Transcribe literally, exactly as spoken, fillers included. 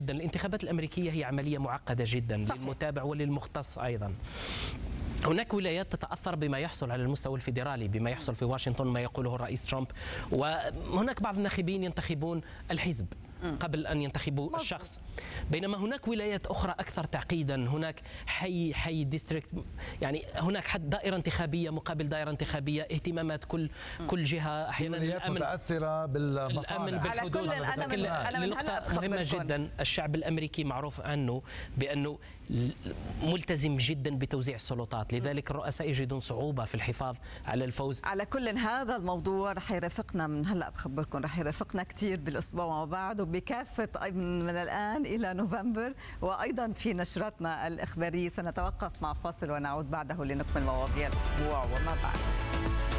الانتخابات الأمريكية هي عملية معقدة جدا صحيح. للمتابع وللمختص أيضا. هناك ولايات تتأثر بما يحصل على المستوى الفيدرالي، بما يحصل في واشنطن، ما يقوله الرئيس ترامب، وهناك بعض الناخبين ينتخبون الحزب قبل أن ينتخبوا الشخص، بينما هناك ولايات أخرى أكثر تعقيدا. هناك حي حي ديستريكت، يعني هناك حد دائرة انتخابية مقابل دائرة انتخابية، اهتمامات كل كل جهة، أحيانا الأمن متأثرة بالمصالح، الأمن بالحدود. أنا من أنا من نقطة مهمة جدا، الشعب الأمريكي معروف عنه بأنه ملتزم جدا بتوزيع السلطات، لذلك الرؤساء يجدون صعوبة في الحفاظ على الفوز. على كل هذا الموضوع رح يرافقنا من هلا بخبركم، رح يرافقنا كثير بالأسبوع ما بعد بكافة من الآن إلى نوفمبر، وأيضا في نشرتنا الإخبارية. سنتوقف مع فاصل ونعود بعده لنكمل مواضيع الأسبوع وما بعد.